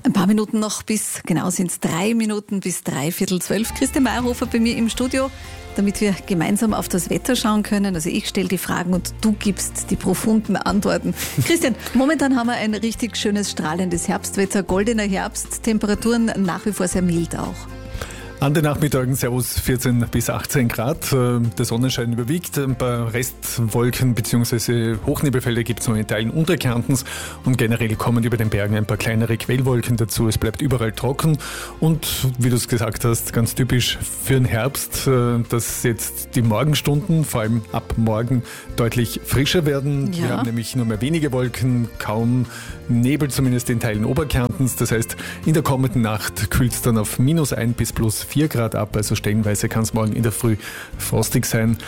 Ein paar Minuten noch bis, genau sind es 3 Minuten bis 11:45. Christian Meyerhofer bei mir im Studio, damit wir gemeinsam auf das Wetter schauen können. Also ich stelle die Fragen und du gibst die profunden Antworten. Christian, momentan haben wir ein richtig schönes, strahlendes Herbstwetter, goldener Herbst, Temperaturen nach wie vor sehr mild auch. An den Nachmittagen, servus, 14 bis 18 Grad. Der Sonnenschein überwiegt. Ein paar Restwolken bzw. Hochnebelfelder gibt es noch in Teilen Unterkärntens. Und generell kommen über den Bergen ein paar kleinere Quellwolken dazu. Es bleibt überall trocken. Und wie du es gesagt hast, ganz typisch für den Herbst, dass jetzt die Morgenstunden, vor allem ab morgen, deutlich frischer werden. Ja. Wir haben nämlich nur mehr wenige Wolken, kaum Nebel, zumindest in Teilen Oberkärntens. Das heißt, in der kommenden Nacht kühlt es dann auf -1 bis +4 Grad ab, also stellenweise kann es morgen in der Früh frostig sein.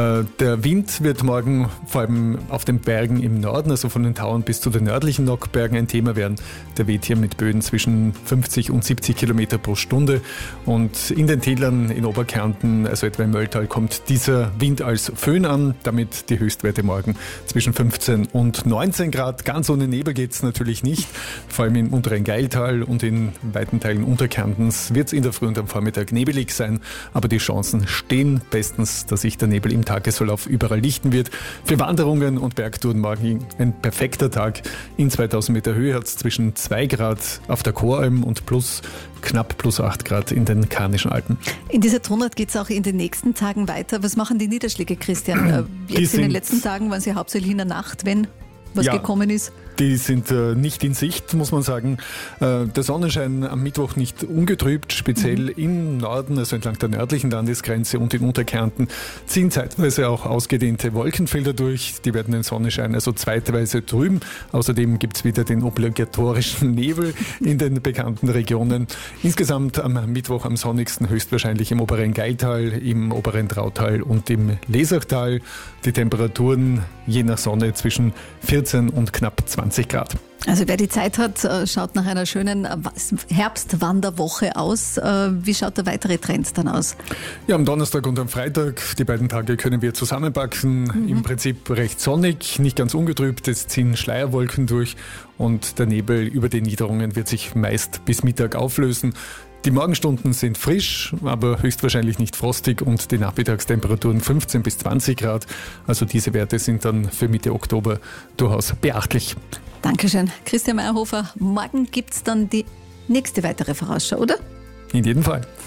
Der Wind wird morgen vor allem auf den Bergen im Norden, also von den Tauern bis zu den nördlichen Nockbergen, ein Thema werden. Der weht hier mit Böen zwischen 50 und 70 Kilometer pro Stunde. Und in den Tälern in Oberkärnten, also etwa im Mölltal, kommt dieser Wind als Föhn an, damit die Höchstwerte morgen zwischen 15 und 19 Grad. Ganz ohne Nebel geht es natürlich nicht. Vor allem im unteren Geiltal und in weiten Teilen Unterkärntens wird es in der Früh und am Vormittag nebelig sein, aber die Chancen stehen bestens, dass sich der Nebel im Tagesverlauf überall lichten wird. Für Wanderungen und Bergtouren morgen ein perfekter Tag. In 2000 Meter Höhe hat es zwischen 2 Grad auf der Choralm und knapp +8 Grad in den Karnischen Alpen. In dieser Tonart geht es auch in den nächsten Tagen weiter. Was machen die Niederschläge, Christian? Jetzt in den letzten Tagen waren sie hauptsächlich in der Nacht, wenn was gekommen ist. Die sind nicht in Sicht, muss man sagen. Der Sonnenschein am Mittwoch nicht ungetrübt, speziell im Norden, also entlang der nördlichen Landesgrenze und in Unterkärnten, ziehen zeitweise auch ausgedehnte Wolkenfelder durch. Die werden den Sonnenschein also zeitweise trüben. Außerdem gibt es wieder den obligatorischen Nebel in den bekannten Regionen. Insgesamt am Mittwoch am sonnigsten höchstwahrscheinlich im oberen Geiltal, im oberen Trautal und im Lesachtal. Die Temperaturen je nach Sonne zwischen 14 und knapp 20 Grad. Also wer die Zeit hat, schaut nach einer schönen Herbstwanderwoche aus. Wie schaut der weitere Trend dann aus? Ja, am Donnerstag und am Freitag, die beiden Tage können wir zusammenpacken. Im Prinzip recht sonnig, nicht ganz ungetrübt. Es ziehen Schleierwolken durch und der Nebel über den Niederungen wird sich meist bis Mittag auflösen. Die Morgenstunden sind frisch, aber höchstwahrscheinlich nicht frostig und die Nachmittagstemperaturen 15 bis 20 Grad. Also diese Werte sind dann für Mitte Oktober durchaus beachtlich. Dankeschön, Christian Meyerhofer. Morgen gibt es dann die nächste weitere Vorausschau, oder? In jedem Fall.